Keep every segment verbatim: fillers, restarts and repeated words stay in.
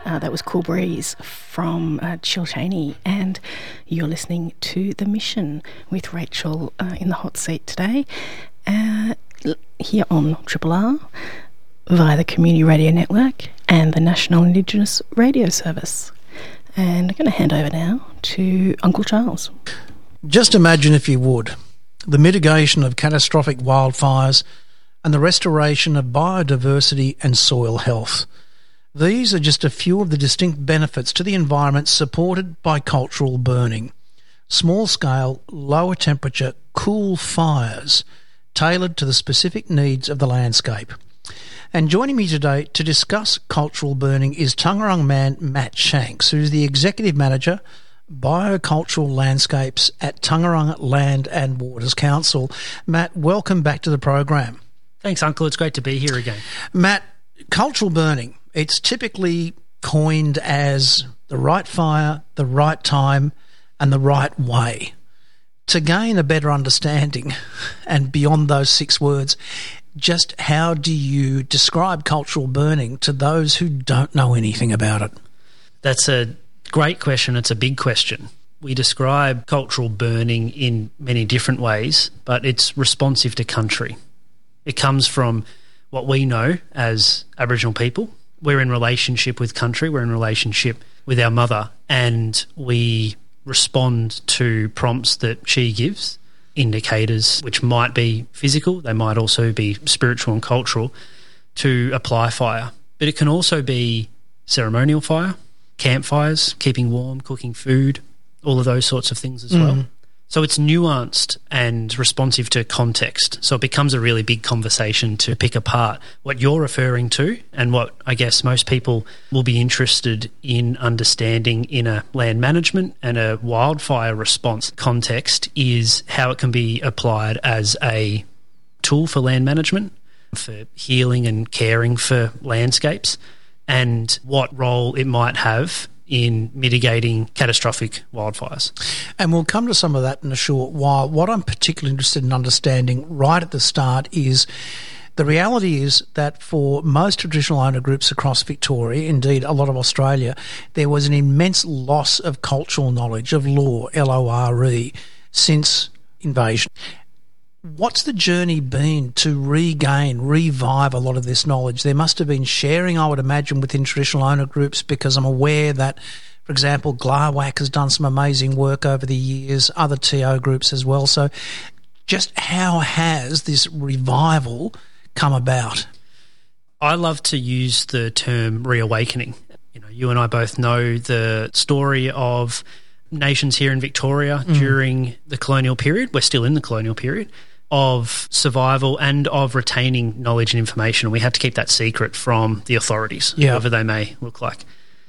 Uh, that was Cool Breeze from uh, Chiltany, and you're listening to The Mission with Rachel uh, in the hot seat today, uh, here on Triple R, via the Community Radio Network and the National Indigenous Radio Service. And I'm going to hand over now to Uncle Charles. Just imagine, if you would, the mitigation of catastrophic wildfires and the restoration of biodiversity and soil health. These are just a few of the distinct benefits to the environment supported by cultural burning. Small-scale, lower-temperature, cool fires tailored to the specific needs of the landscape. And joining me today to discuss cultural burning is Taungurung man Matt Shanks, who's the Executive Manager, Biocultural Landscapes at Taungurung Land and Waters Council. Matt, welcome back to the program. Thanks, Uncle. It's great to be here again. Matt, cultural burning, it's typically coined as the right fire, the right time, and the right way. To gain a better understanding, and beyond those six words, just how do you describe cultural burning to those who don't know anything about it? That's a great question. It's a big question. We describe cultural burning in many different ways, but it's responsive to country. It comes from what we know as Aboriginal people. We're in relationship with country, we're in relationship with our mother, and we respond to prompts that she gives, indicators which might be physical, they might also be spiritual and cultural, to apply fire. But it can also be ceremonial fire, campfires, keeping warm, cooking food, all of those sorts of things as mm. well. So it's nuanced and responsive to context. So it becomes a really big conversation to pick apart what you're referring to and what I guess most people will be interested in understanding in a land management and a wildfire response context is how it can be applied as a tool for land management, for healing and caring for landscapes, and what role it might have in mitigating catastrophic wildfires. And we'll come to some of that in a short while. What I'm particularly interested in understanding right at the start is the reality is that for most traditional owner groups across Victoria, indeed a lot of Australia, there was an immense loss of cultural knowledge, of law, L O R E, since invasion. What's the journey been to regain, revive a lot of this knowledge? There must have been sharing, I would imagine, within traditional owner groups, because I'm aware that, for example, Glawak has done some amazing work over the years, other T O groups as well. So just how has this revival come about? I love to use the term reawakening. You know, you and I both know the story of nations here in Victoria mm. during the colonial period. We're still in the colonial period. Of survival and of retaining knowledge and information. And we had to keep that secret from the authorities, yeah. whoever they may look like.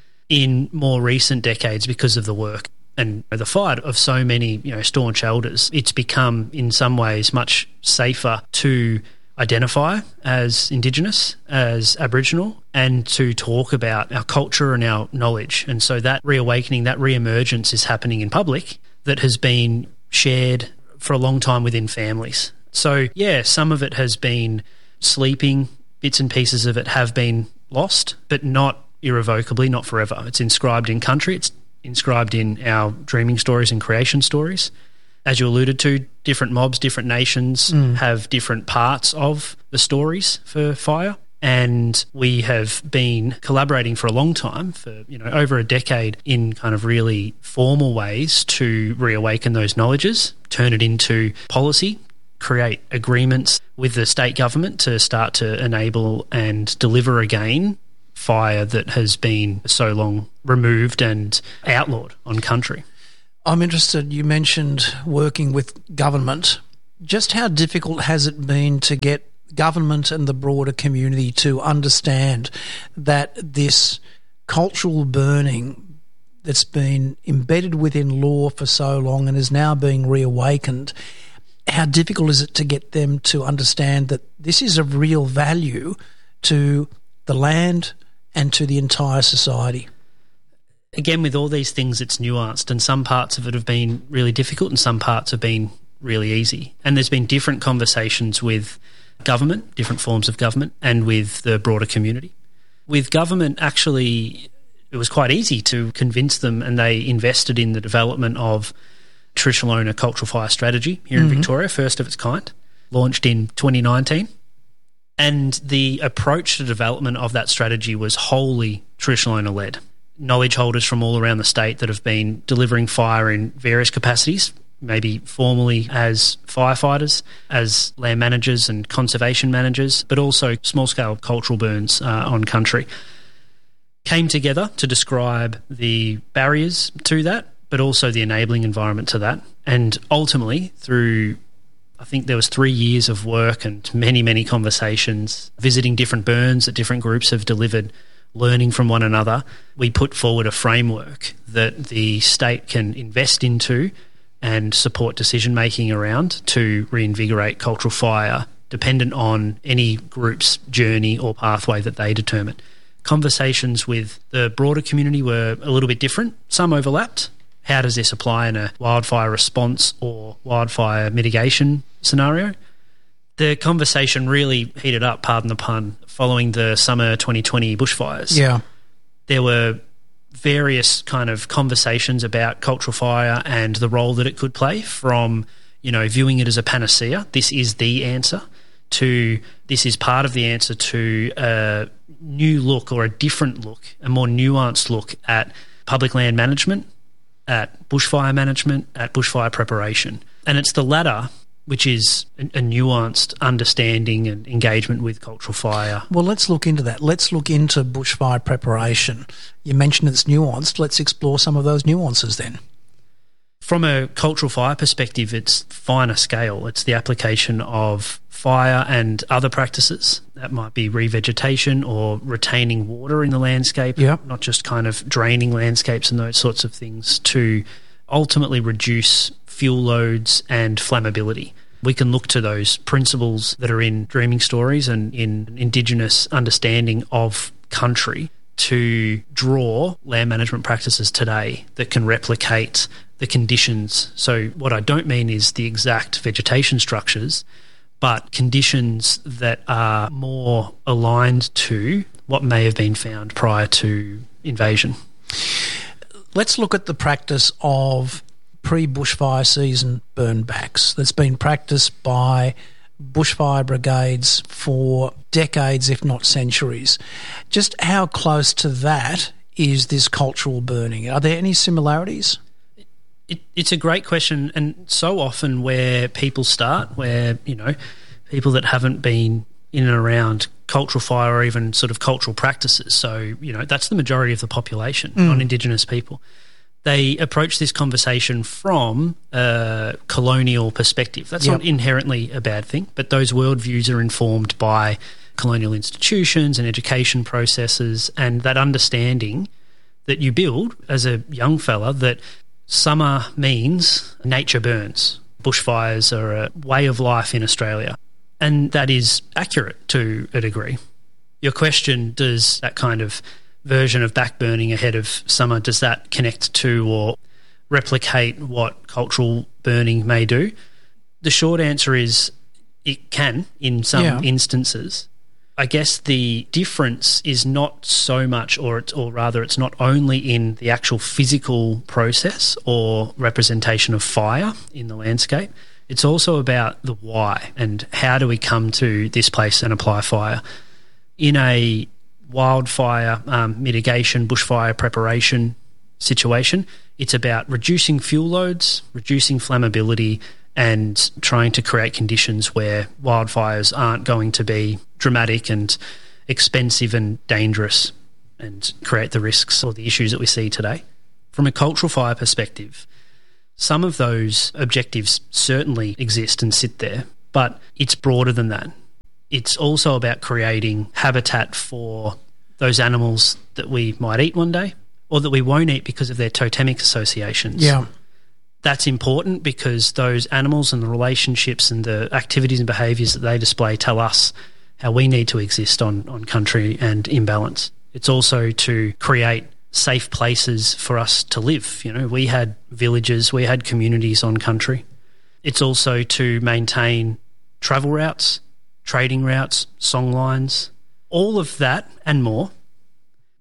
In more recent decades, because of the work and the fight of so many, you know, staunch elders, it's become in some ways much safer to identify as Indigenous, as Aboriginal, and to talk about our culture and our knowledge. And so that reawakening, that re-emergence is happening in public that has been shared for a long time within families. So, yeah, some of it has been sleeping, bits and pieces of it have been lost, but not irrevocably, not forever. It's inscribed in country, it's inscribed in our dreaming stories and creation stories. As you alluded to, different mobs, different nations mm. have different parts of the stories for fire. And we have been collaborating for a long time, for, you know, over a decade, in kind of really formal ways to reawaken those knowledges, turn it into policy, create agreements with the state government to start to enable and deliver again fire that has been so long removed and outlawed on country. I'm interested, you mentioned working with government. Just how difficult has it been to get government and the broader community to understand that this cultural burning that's been embedded within law for so long and is now being reawakened, how difficult is it to get them to understand that this is of real value to the land and to the entire society? Again, with all these things, it's nuanced, and some parts of it have been really difficult and some parts have been really easy. And there's been different conversations with government, different forms of government, and with the broader community. With government, actually, it was quite easy to convince them, and they invested in the development of traditional owner cultural fire strategy here in mm-hmm. Victoria, first of its kind, launched in twenty nineteen. And the approach to development of that strategy was wholly traditional owner-led. Knowledge holders from all around the state that have been delivering fire in various capacities, maybe formally as firefighters, as land managers and conservation managers, but also small-scale cultural burns uh, on country, came together to describe the barriers to that, but also the enabling environment to that. And ultimately, through, I think there was three years of work and many, many conversations, visiting different burns that different groups have delivered, learning from one another, we put forward a framework that the state can invest into and support decision-making around to reinvigorate cultural fire, dependent on any group's journey or pathway that they determine. Conversations with the broader community were a little bit different. Some overlapped. How does this apply in a wildfire response or wildfire mitigation scenario? The conversation really heated up, pardon the pun, following the summer twenty twenty bushfires. Yeah. There were various kind of conversations about cultural fire and the role that it could play, from, you know, viewing it as a panacea, this is the answer, to this is part of the answer to a new look or a different look, a more nuanced look at public land management, at bushfire management, at bushfire preparation. And it's the latter which is a, a nuanced understanding and engagement with cultural fire. Well, let's look into that. Let's look into bushfire preparation. You mentioned it's nuanced. Let's explore some of those nuances then. From a cultural fire perspective, it's finer scale. It's the application of fire and other practices. That might be revegetation or retaining water in the landscape, yep. not just kind of draining landscapes and those sorts of things, to ultimately reduce fuel loads and flammability. We can look to those principles that are in Dreaming Stories and in Indigenous understanding of country to draw land management practices today that can replicate the conditions. So what I don't mean is the exact vegetation structures, but conditions that are more aligned to what may have been found prior to invasion. Let's look at the practice of pre-bushfire season burn backs that's been practiced by bushfire brigades for decades, if not centuries. Just how close to that is this cultural burning? Are there any similarities? It, it's a great question, and so often where people start, where, you know, people that haven't been in and around cultural fire or even sort of cultural practices, so, you know, that's the majority of the population, mm. non-Indigenous people, they approach this conversation from a colonial perspective. That's yep. not inherently a bad thing, but those worldviews are informed by colonial institutions and education processes, and that understanding that you build as a young fella that summer means nature burns. Bushfires are a way of life in Australia, and that is accurate to a degree. Your question, does that kind of version of backburning ahead of summer, does that connect to or replicate what cultural burning may do? The short answer is it can in some yeah. instances. I guess the difference is not so much, or it's, or rather it's not only in the actual physical process or representation of fire in the landscape, it's also about the why and how do we come to this place and apply fire. In a wildfire um, mitigation, bushfire preparation situation, it's about reducing fuel loads, reducing flammability, and trying to create conditions where wildfires aren't going to be dramatic and expensive and dangerous and create the risks or the issues that we see today. From a cultural fire perspective, some of those objectives certainly exist and sit there, but it's broader than that. It's also about creating habitat for those animals that we might eat one day or that we won't eat because of their totemic associations. Yeah. That's important because those animals and the relationships and the activities and behaviours that they display tell us how we need to exist on, on country and in balance. It's also to create safe places for us to live. You know, we had villages, we had communities on country. It's also to maintain travel routes, trading routes, songlines, all of that and more.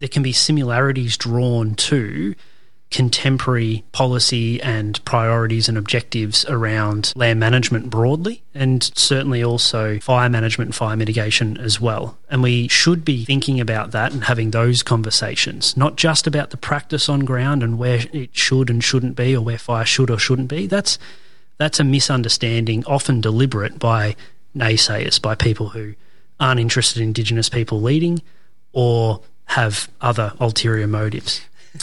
there can be similarities drawn to contemporary policy and priorities and objectives around land management broadly, and certainly also fire management and fire mitigation as well. And we should be thinking about that and having those conversations, not just about the practice on ground and where it should and shouldn't be, or where fire should or shouldn't be. That's that's a misunderstanding, often deliberate, by naysayers, by people who aren't interested in Indigenous people leading or have other ulterior motives.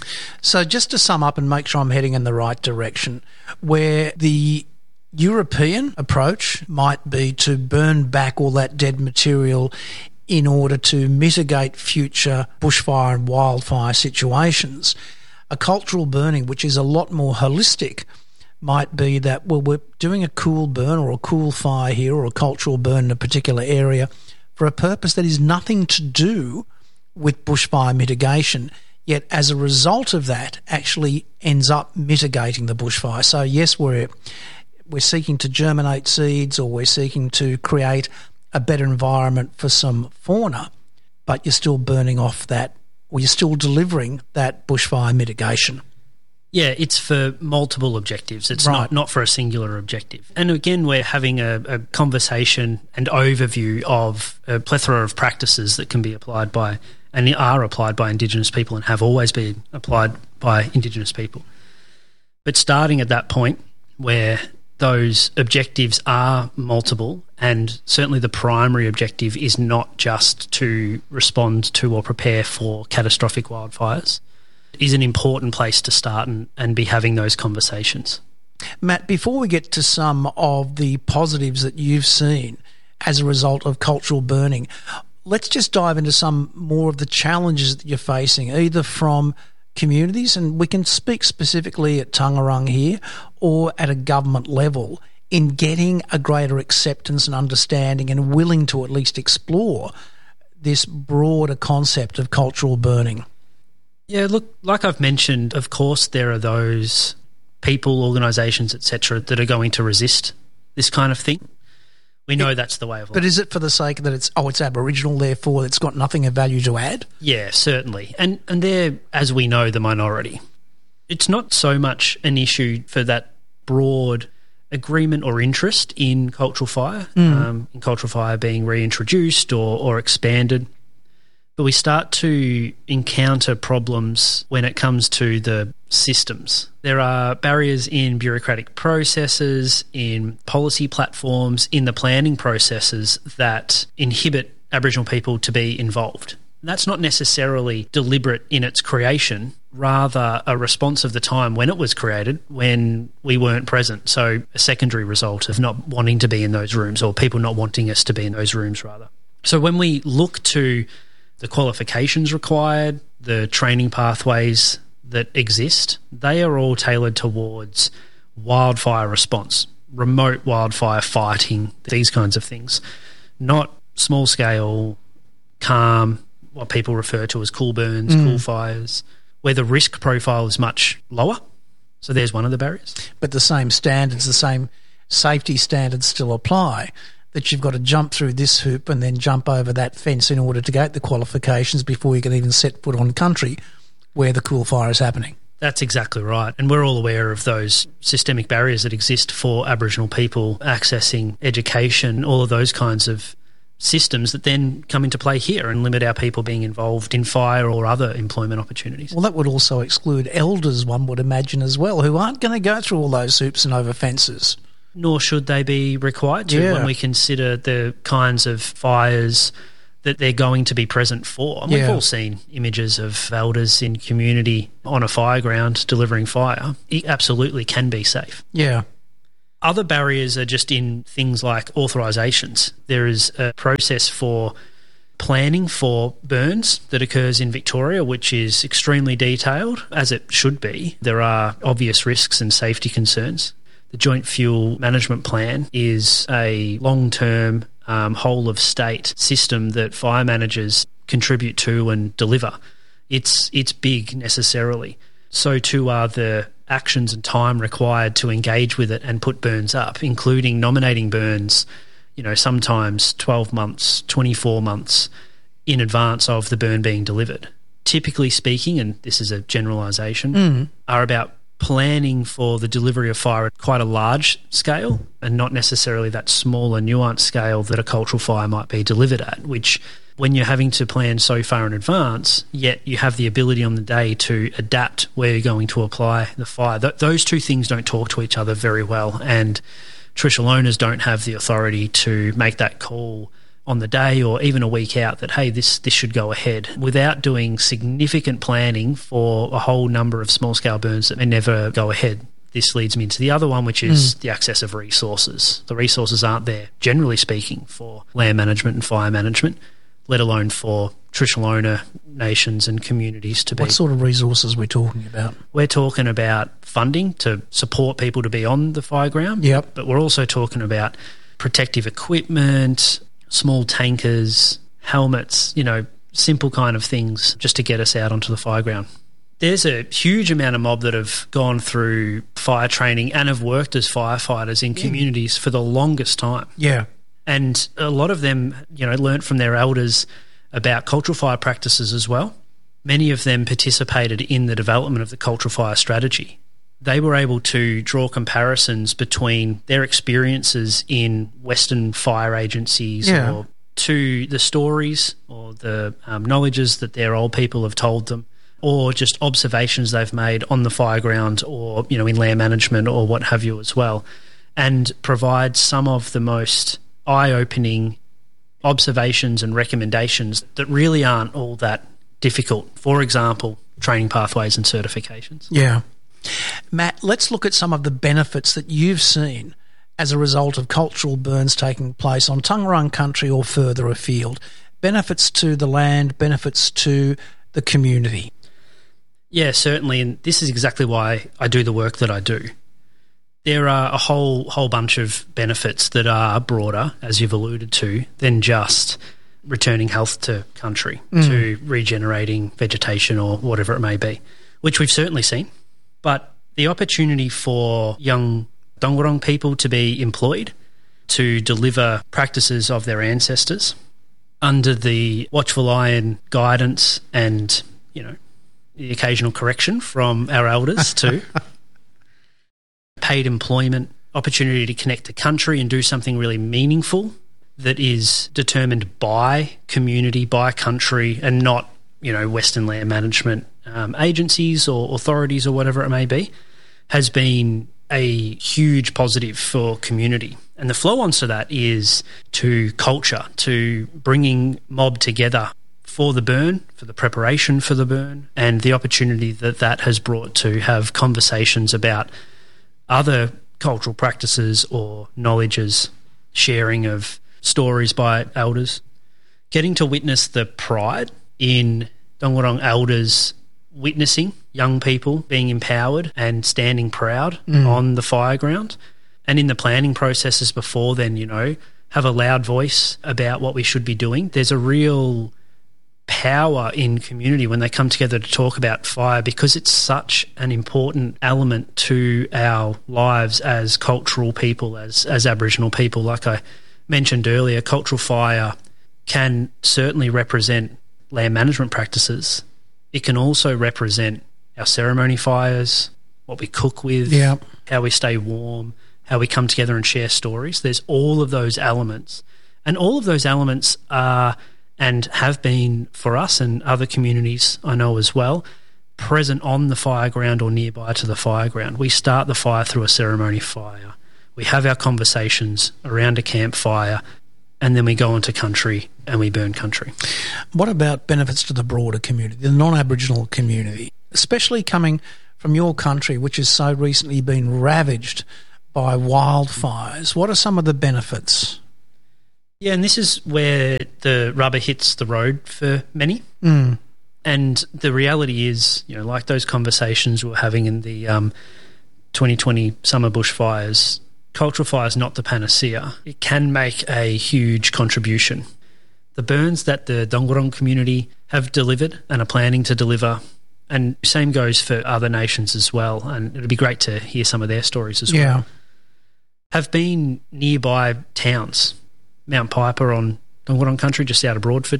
So just to sum up and make sure I'm heading in the right direction, where the European approach might be to burn back all that dead material in order to mitigate future bushfire and wildfire situations, a cultural burning, which is a lot more holistic, might be that, well, we're doing a cool burn or a cool fire here or a cultural burn in a particular area for a purpose that is nothing to do with bushfire mitigation, yet as a result of that actually ends up mitigating the bushfire. So yes, we're we're seeking to germinate seeds, or we're seeking to create a better environment for some fauna, but you're still burning off that, or you're still delivering that bushfire mitigation. Yeah, it's for multiple objectives. It's Right. not, not for a singular objective. And again, we're having a, a conversation and overview of a plethora of practices that can be applied by and are applied by Indigenous people and have always been applied by Indigenous people. But starting at that point where those objectives are multiple, and certainly the primary objective is not just to respond to or prepare for catastrophic wildfires, is an important place to start and, and be having those conversations. Matt, before we get to some of the positives that you've seen as a result of cultural burning, let's just dive into some more of the challenges that you're facing, either from communities, and we can speak specifically at Tangerang here, or at a government level, in getting a greater acceptance and understanding and willing to at least explore this broader concept of cultural burning. Yeah, look, like I've mentioned, of course there are those people, organisations, et cetera, that are going to resist this kind of thing. We know that's the way of life. But is it for the sake that it's, oh, it's Aboriginal, therefore it's got nothing of value to add? Yeah, certainly. And and they're, as we know, the minority. It's not so much an issue for that broad agreement or interest in cultural fire, mm. um, in cultural fire being reintroduced or, or expanded. But we start to encounter problems when it comes to the systems. There are barriers in bureaucratic processes, in policy platforms, in the planning processes that inhibit Aboriginal people to be involved. That's not necessarily deliberate in its creation, rather a response of the time when it was created, when we weren't present. So a secondary result of not wanting to be in those rooms, or people not wanting us to be in those rooms, rather. So when we look to the qualifications required, the training pathways that exist, they are all tailored towards wildfire response, remote wildfire fighting, these kinds of things, not small-scale, calm, what people refer to as cool burns, mm. cool fires, where the risk profile is much lower. So there's one of the barriers. But the same standards, the same safety standards still apply, that you've got to jump through this hoop and then jump over that fence in order to get the qualifications before you can even set foot on country where the cool fire is happening. That's exactly right. And we're all aware of those systemic barriers that exist for Aboriginal people accessing education, all of those kinds of systems that then come into play here and limit our people being involved in fire or other employment opportunities. Well, that would also exclude elders, one would imagine, as well, who aren't going to go through all those hoops and over fences. Nor should they be required to, yeah, when we consider the kinds of fires that they're going to be present for. And yeah. We've all seen images of elders in community on a fire ground delivering fire. It absolutely can be safe. Yeah. Other barriers are just in things like authorisations. There is a process for planning for burns that occurs in Victoria, which is extremely detailed, as it should be. There are obvious risks and safety concerns. The Joint Fuel Management Plan is a long-term, um, whole-of-state system that fire managers contribute to and deliver. It's it's big necessarily. So too are the actions and time required to engage with it and put burns up, including nominating burns, you know, sometimes twelve months, twenty-four months in advance of the burn being delivered. typically speaking, and this is a generalisation, Mm. are about planning for the delivery of fire at quite a large scale and not necessarily that smaller, nuanced scale that a cultural fire might be delivered at, which when you're having to plan so far in advance, yet you have the ability on the day to adapt where you're going to apply the fire. Th- those two things don't talk to each other very well, and traditional owners don't have the authority to make that call on the day or even a week out that, hey, this this should go ahead, without doing significant planning for a whole number of small-scale burns that may never go ahead. This leads me into the other one, which is mm. the access of resources. The resources aren't there, generally speaking, for land management and fire management, let alone for traditional owner nations and communities to be. What sort of resources are we talking about? We're talking about funding to support people to be on the fire ground, yep. but we're also talking about protective equipment, small tankers, helmets, you know, simple kind of things just to get us out onto the fire ground. There's a huge amount of mob that have gone through fire training and have worked as firefighters in communities for the longest time. Yeah. And a lot of them, you know, learnt from their elders about cultural fire practices as well. Many of them participated in the development of the cultural fire strategy. They were able to draw comparisons between their experiences in Western fire agencies yeah. or to the stories or the um, knowledges that their old people have told them, or just observations they've made on the fire ground or, you know, in land management or what have you as well, and provide some of the most eye-opening observations and recommendations that really aren't all that difficult. For example, training pathways and certifications. Yeah. Matt, let's look at some of the benefits that you've seen as a result of cultural burns taking place on Taungurung country or further afield. Benefits to the land, benefits to the community. Yeah, certainly, and this is exactly why I do the work that I do. There are a whole whole bunch of benefits that are broader, as you've alluded to, than just returning health to country, mm. to regenerating vegetation or whatever it may be, which we've certainly seen. But the opportunity for young Taungurung people to be employed, to deliver practices of their ancestors under the watchful eye and guidance and, you know, the occasional correction from our elders too. Paid employment, opportunity to connect to country and do something really meaningful that is determined by community, by country, and not, you know, Western land management um, agencies or authorities or whatever it may be, has been a huge positive for community. And the flow-on to that is to culture, to bringing mob together for the burn, for the preparation for the burn, and the opportunity that that has brought to have conversations about other cultural practices or knowledges, sharing of stories by elders, getting to witness the pride in Taungurung elders witnessing young people being empowered and standing proud mm. on the fire ground, and in the planning processes before then, you know, have a loud voice about what we should be doing. There's a real power in community when they come together to talk about fire, because it's such an important element to our lives as cultural people, as as Aboriginal people. Like I mentioned earlier, cultural fire can certainly represent land management practices. It can also represent our ceremony fires, what we cook with, yeah. how we stay warm, how we come together and share stories. There's all of those elements. And all of those elements are, and have been for us and other communities I know as well, present on the fire ground or nearby to the fire ground. We start the fire through a ceremony fire. We have our conversations around a campfire, and then we go into country and we burn country. What about benefits to the broader community, the non-Aboriginal community, especially coming from your country, which has so recently been ravaged by wildfires? What are some of the benefits? Yeah, and this is where the rubber hits the road for many. Mm. And the reality is, you know, like those conversations we were having in the um, twenty twenty summer bushfires, cultural fire is not the panacea. It can make a huge contribution. The burns that the Taungurung community have delivered and are planning to deliver, and same goes for other nations as well, and it would be great to hear some of their stories as yeah. well, have been nearby towns. Mount Piper on Taungurung country, just out of Broadford.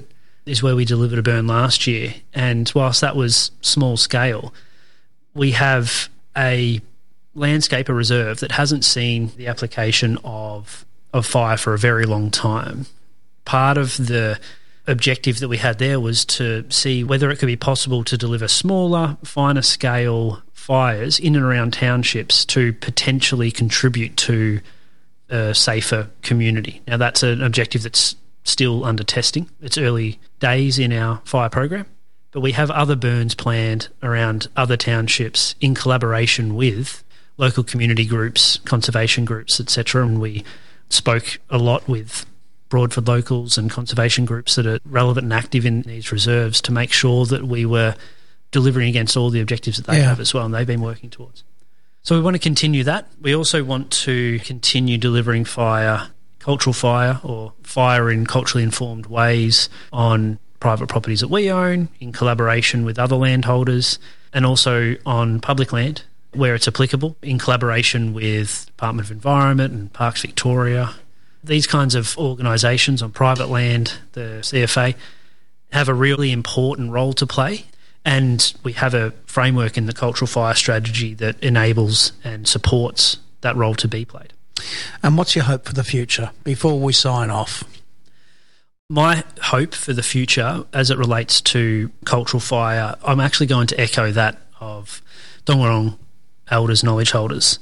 is where we delivered a burn last year. And whilst that was small scale, we have a landscape, a reserve that hasn't seen the application of of fire for a very long time. Part of the objective that we had there was to see whether it could be possible to deliver smaller, finer scale fires in and around townships to potentially contribute to a safer community. Now, that's an objective that's still under testing. It's early days in our fire program, but we have other burns planned around other townships in collaboration with local community groups, conservation groups, et cetera. And we spoke a lot with Broadford locals and conservation groups that are relevant and active in these reserves to make sure that we were delivering against all the objectives that they yeah. have as well, and they've been working towards. So we want to continue that. We also want to continue delivering fire, cultural fire or fire in culturally informed ways on private properties that we own in collaboration with other landholders, and also on public land where it's applicable in collaboration with Department of Environment and Parks Victoria. These kinds of organisations on private land, the C F A, have a really important role to play, and we have a framework in the cultural fire strategy that enables and supports that role to be played. And what's your hope for the future before we sign off? My hope for the future as it relates to cultural fire, I'm actually going to echo that of Dong Wurrung elders, knowledge holders.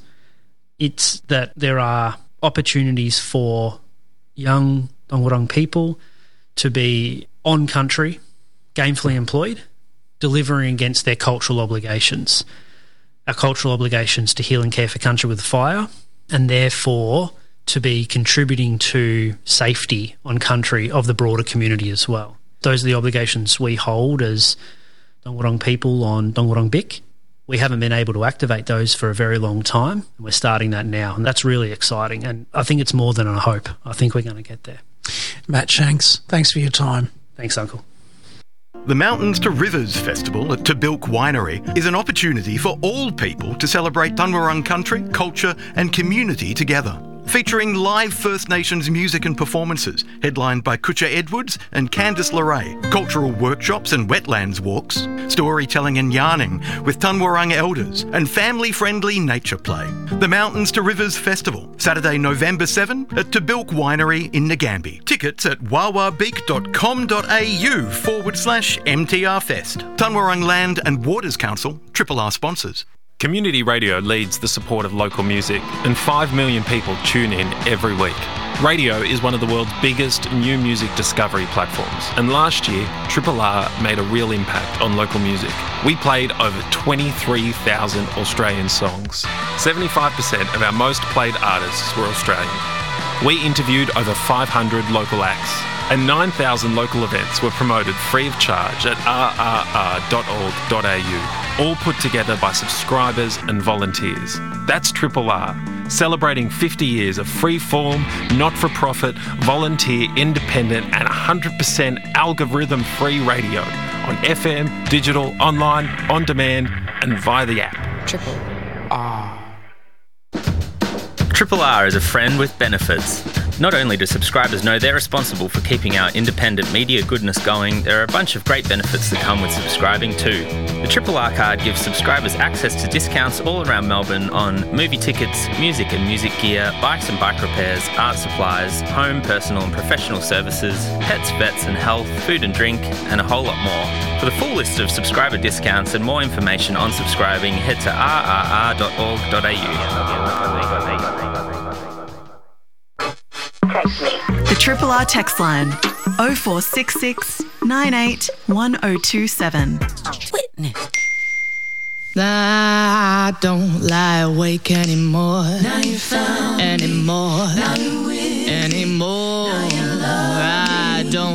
It's that there are opportunities for young Dong Wurrung people to be on country, gainfully employed, delivering against their cultural obligations. Our cultural obligations to heal and care for country with fire, and therefore to be contributing to safety on country of the broader community as well. Those are the obligations we hold as Dong Wurrung people on Dong Wurrung Bik. We haven't been able to activate those for a very long time, and we're starting that now, and that's really exciting. And I think it's more than a hope. I think we're going to get there. Matt Shanks, thanks for your time. Thanks, Uncle. The Mountains to Rivers Festival at Tabilk Winery is an opportunity for all people to celebrate Dong Wurrung country, culture and community together. Featuring live First Nations music and performances, headlined by Kutcha Edwards and Candice LeRae, cultural workshops and wetlands walks, storytelling and yarning with Dong Wurrung elders, and family-friendly nature play. The Mountains to Rivers Festival, Saturday, November seventh at Tabilk Winery in Nagambie. Tickets at wawabeak.com.au forward slash MTR Fest. Dong Wurrung Land and Waters Council, Triple R sponsors. Community radio leads the support of local music, and five million people tune in every week. Radio is one of the world's biggest new music discovery platforms, and last year, Triple R made a real impact on local music. We played over twenty-three thousand Australian songs. seventy-five percent of our most played artists were Australian. We interviewed over five hundred local acts, and nine thousand local events were promoted free of charge at r r r dot org dot a u, all put together by subscribers and volunteers. That's Triple R, celebrating fifty years of free-form, not-for-profit, volunteer, independent and one hundred percent algorithm-free radio on F M, digital, online, on demand and via the app. Triple R. Triple R is a friend with benefits. Not only do subscribers know they're responsible for keeping our independent media goodness going, there are a bunch of great benefits that come with subscribing too. The Triple R card gives subscribers access to discounts all around Melbourne on movie tickets, music and music gear, bikes and bike repairs, art supplies, home, personal and professional services, pets, vets and health, food and drink, and a whole lot more. For the full list of subscriber discounts and more information on subscribing, head to r r r dot org dot a u. The Triple R text line oh four six six, nine eight one oh two seven. Witness. I don't lie awake anymore. Now you found anymore. Now you win anymore.